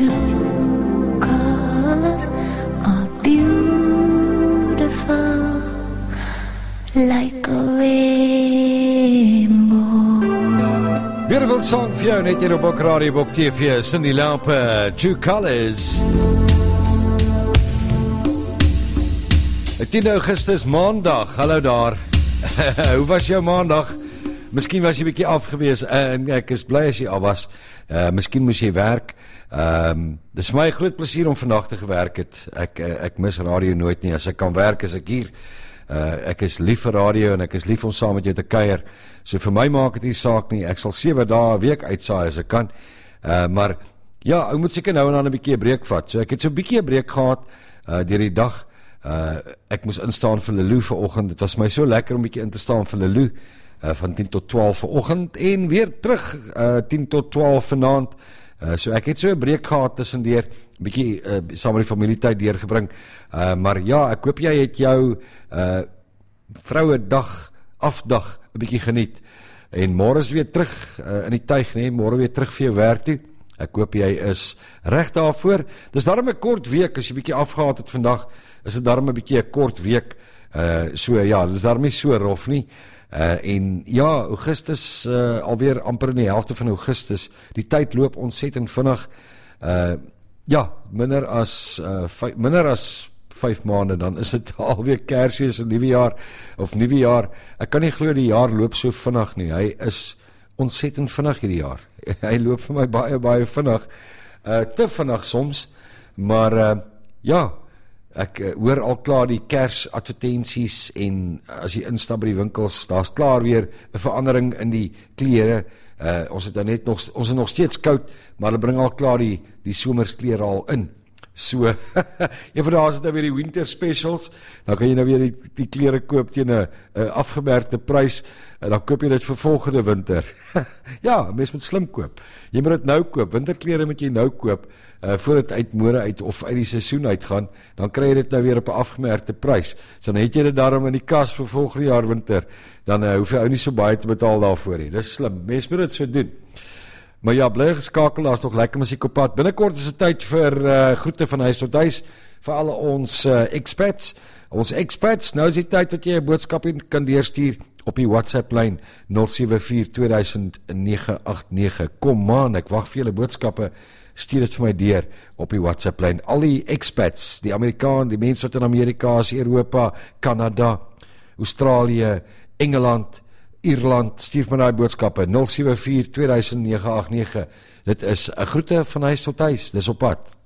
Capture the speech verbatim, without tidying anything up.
true colors are beautiful, like a rainbow. Beautiful song vir jou, net hier op Bok Radio, Bok T V, Cyndi Lauper, True Colors. tien Augustus, maandag, hallo daar. Hoe was jou maandag? Miskien was jy bietjie afgewees, en ek is bly as jy af was. Uh, miskien moes jy werk. Um, dis vir my groot plesier om vandag te gewerk het. Ek, ek mis radio nooit nie. As ek kan werk, is ek hier. Uh, ek is lief vir radio en ek is lief om saam met jou te kuier. So vir my maak het nie saak nie. Ek sal sewe dae 'n week uitsaai as ek kan. Uh, maar ja, ek moet seker nou en dan 'n bietjie 'n breek vat. So ek het so 'n bietjie 'n breek gehad uh, deur die dag. Uh, ek moes instaan vir Lelou vanoggend. Dit was my so lekker om bietjie in te staan vir Lelou. Uh, van tien tot twaalf vanoggend en weer terug uh, tien tot twaalf vanaand. Uh, so ek het so 'n breek gehad tussendeur, 'n bietjie uh, saam met die familietyd deurgebring. Uh, maar ja, ek hoop jy het jou uh, Vrouedag afdag 'n bietjie geniet. En môre is weer terug uh, in die tuig, nee, môre weer terug vir jou werk toe. Ek hoop jy is reg daarvoor. Dis daarom 'n kort week as jy bietjie afgehaat het vandag. Is dit daarom 'n bietjie 'n kort week. Uh, so ja, dis daarom nie so rof nie. Uh, en ja, Augustus, uh, alweer amper in die helfte van Augustus, die tyd loop ontsettend vinnig, uh, ja, minder as, uh, vijf, minder as vijf maande, dan is dit alweer Kersfees en nuwe jaar, of nuwe jaar, ek kan nie glo die jaar loop so vinnig nie, hy is ontsettend vinnig hierdie jaar, hy loop vir my baie, baie vinnig, uh, te vinnig soms, maar uh, ja, ek uh, hoor al klaar die kersadvertensies en as jy instap by die winkels, daar is klaar weer 'n verandering in die klere. Uh, ons het dan net nog, ons is nog steeds koud, maar hulle bring al klaar die, die somersklere al in. So, een van daar is nou weer die winter specials, dan kan jy nou weer die, die klere koop teen 'n afgemerkte prys, en dan koop jy dit vir volgende winter. Ja, mens moet slim koop. Jy moet dit nou koop, winterklere moet jy nou koop, uh, voor dit uit mode uit of uit die seisoen uitgaan, dan kry jy dit nou weer op 'n afgemerkte prys. So dan het jy dit daarom in die kas vir volgende jaar winter, dan uh, hoef jy ou nie so baie te betaal daarvoor nie. Dis slim, mens moet dit so doen. Maar ja, bly geskakel, daar is nog lekker musiek op pad. Binnekort is dit tyd vir uh, groete van huis tot huis, vir alle ons uh, expats, ons expats, nou is die tyd dat jy 'n boodskap kan deurstuur op die WhatsApp-lyn nul sewe vier twee duisend nege agt nege. Kom man, ek wag vir julle boodskappe, stuur dit vir my deur op die WhatsApp-lyn. Al die expats, die Amerikaan, die mense wat in Amerika is, Europa, Kanada, Australië, Engeland, Ierland, stuur my daai boodskappe, nul sewe vier twee duisend nege agt nege. Dit is 'n groete van huis tot huis, dis op pad.